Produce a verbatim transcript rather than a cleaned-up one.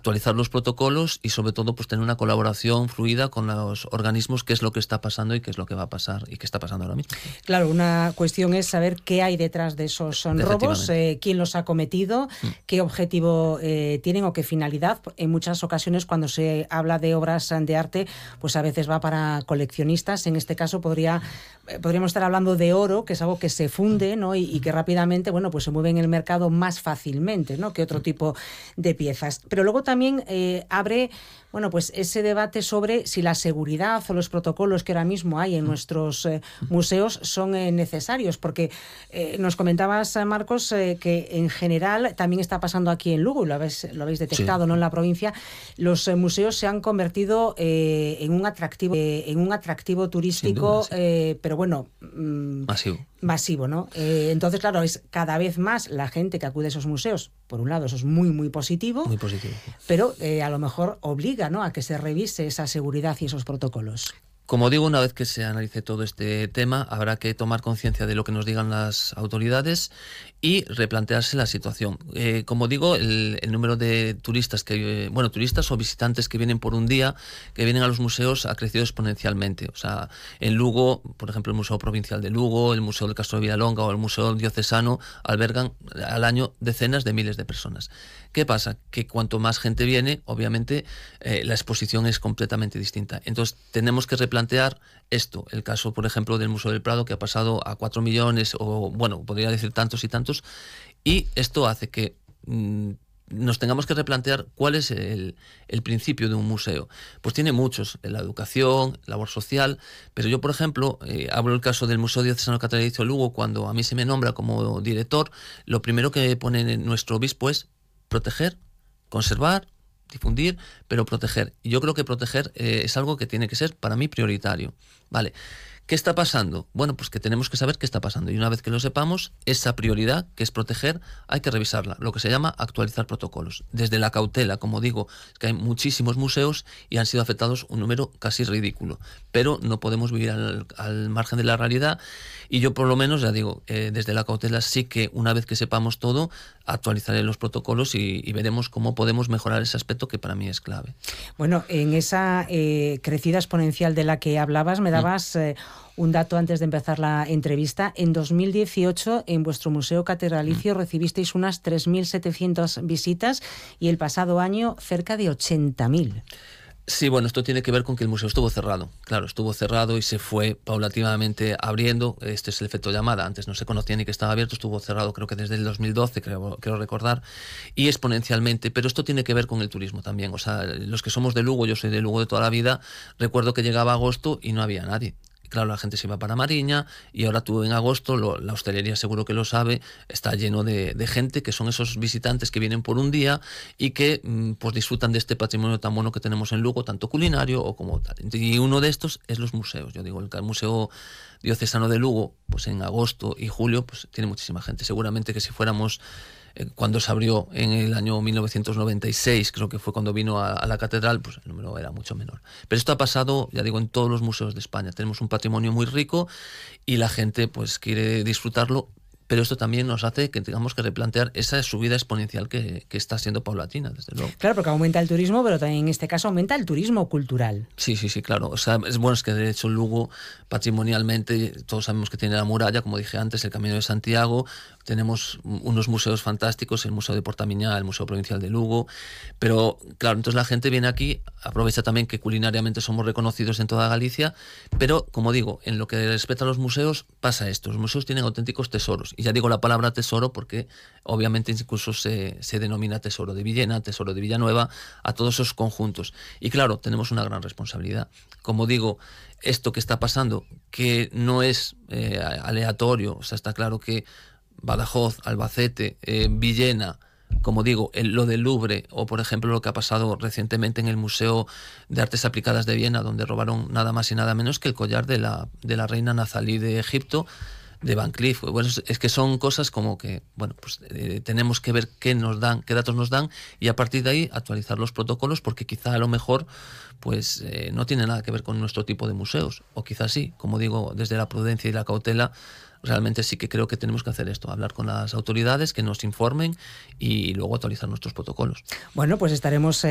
actualizar los protocolos y sobre todo pues tener una colaboración fluida con los organismos, qué es lo que está pasando y qué es lo que va a pasar y qué está pasando ahora mismo. Claro, una cuestión es saber qué hay detrás de esos robos, eh, quién los ha cometido, mm. qué objetivo eh, tienen o qué finalidad. En muchas ocasiones cuando se habla de obras de arte, pues a veces va para coleccionistas. En este caso podría, eh, podríamos estar hablando de oro, que es algo que se funde, ¿no? y, y que rápidamente, bueno, pues se mueve en el mercado más fácilmente, ¿no? que otro tipo de piezas. Pero luego también eh, abre, bueno, pues ese debate sobre si la seguridad o los protocolos que ahora mismo hay en nuestros eh, museos son eh, necesarios, porque eh, nos comentabas, Marcos, eh, que en general también está pasando aquí en Lugo, lo habéis, lo habéis detectado, sí. ¿no? En la provincia, los eh, museos se han convertido eh, en un atractivo, eh, en un atractivo turístico, duda, sí. eh, pero bueno, mmm, masivo. Masivo, ¿no? Eh, entonces, claro, es cada vez más la gente que acude a esos museos. Por un lado, eso es muy, muy positivo. Muy positivo. Pero eh, a lo mejor obliga, ¿no?, a que se revise esa seguridad y esos protocolos. Como digo, una vez que se analice todo este tema, habrá que tomar conciencia de lo que nos digan las autoridades y replantearse la situación. Eh, como digo, el, el número de turistas que, bueno, turistas o visitantes que vienen por un día, que vienen a los museos, ha crecido exponencialmente. O sea, en Lugo, por ejemplo, el Museo Provincial de Lugo, el Museo del Castro de Villalonga o el Museo Diocesano albergan al año decenas de miles de personas. ¿Qué pasa? Que cuanto más gente viene, obviamente, eh, la exposición es completamente distinta. Entonces, tenemos que replantear esto. El caso, por ejemplo, del Museo del Prado, que ha pasado a cuatro millones, o bueno, podría decir tantos y tantos, y esto hace que mmm, nos tengamos que replantear cuál es el, el principio de un museo. Pues tiene muchos, la educación, labor social, pero yo, por ejemplo, eh, hablo el caso del Museo Diocesano Catedralicio Lugo. Cuando a mí se me nombra como director, lo primero que pone en nuestro obispo es proteger, conservar, difundir, pero proteger. Y yo creo que proteger eh, es algo que tiene que ser para mí prioritario. Vale. ¿Qué está pasando? Bueno, pues que tenemos que saber qué está pasando. Y una vez que lo sepamos, esa prioridad, que es proteger, hay que revisarla. Lo que se llama actualizar protocolos. Desde la cautela, como digo, es que hay muchísimos museos y han sido afectados un número casi ridículo. Pero no podemos vivir al, al margen de la realidad. Y yo, por lo menos, ya digo, eh, desde la cautela sí que una vez que sepamos todo, actualizaré los protocolos y, y veremos cómo podemos mejorar ese aspecto que para mí es clave. Bueno, en esa eh, crecida exponencial de la que hablabas, me dabas eh, un dato antes de empezar la entrevista. En dos mil dieciocho, en vuestro Museo Catedralicio, mm. recibisteis unas tres mil setecientas visitas y el pasado año cerca de ochenta mil. Sí, bueno, esto tiene que ver con que el museo estuvo cerrado. Claro, estuvo cerrado y se fue paulatinamente abriendo. Este es el efecto llamada. Antes no se conocía ni que estaba abierto, estuvo cerrado creo que desde el dos mil doce, creo, creo recordar, y exponencialmente. Pero esto tiene que ver con el turismo también. O sea, los que somos de Lugo, yo soy de Lugo de toda la vida, recuerdo que llegaba agosto y no había nadie. Claro, la gente se iba para Mariña y ahora tú en agosto, lo, la hostelería seguro que lo sabe, está lleno de, de gente que son esos visitantes que vienen por un día y que pues disfrutan de este patrimonio tan bueno que tenemos en Lugo, tanto culinario o como tal. Y uno de estos es los museos. Yo digo, el Museo Diocesano de Lugo, pues en agosto y julio, pues tiene muchísima gente. Seguramente que si fuéramos... Cuando se abrió en el año mil novecientos noventa y seis, creo que fue cuando vino a, a la catedral, pues el número era mucho menor. Pero esto ha pasado, ya digo, en todos los museos de España. Tenemos un patrimonio muy rico y la gente pues quiere disfrutarlo, pero esto también nos hace que tengamos que replantear esa subida exponencial que, que está siendo paulatina, desde luego. Claro, porque aumenta el turismo, pero también en este caso aumenta el turismo cultural. Sí, sí, sí, claro. O sea, es bueno, es que de hecho Lugo patrimonialmente, todos sabemos que tiene la muralla, como dije antes, el Camino de Santiago, tenemos unos museos fantásticos, el Museo de Portamiñá, el Museo Provincial de Lugo, pero claro, entonces la gente viene aquí, aprovecha también que culinariamente somos reconocidos en toda Galicia, pero como digo, en lo que respecta a los museos pasa esto, los museos tienen auténticos tesoros, y ya digo la palabra tesoro porque obviamente incluso se, se denomina Tesoro de Villena, Tesoro de Villanueva, a todos esos conjuntos, y claro, tenemos una gran responsabilidad. Como digo, esto que está pasando, que no es eh, aleatorio, o sea, está claro que Badajoz, Albacete, eh, Villena, como digo, el, lo del Louvre, o por ejemplo lo que ha pasado recientemente en el Museo de Artes Aplicadas de Viena, donde robaron nada más y nada menos que el collar de la, de la reina Nazalí de Egipto, de Van Cleef. Bueno, es, es que son cosas como que, bueno, pues eh, tenemos que ver qué nos dan, qué datos nos dan, y a partir de ahí actualizar los protocolos, porque quizá a lo mejor pues eh, no tiene nada que ver con nuestro tipo de museos, o quizás sí, como digo, desde la prudencia y la cautela. Realmente sí que creo que tenemos que hacer esto, hablar con las autoridades, que nos informen y luego actualizar nuestros protocolos. Bueno, pues estaremos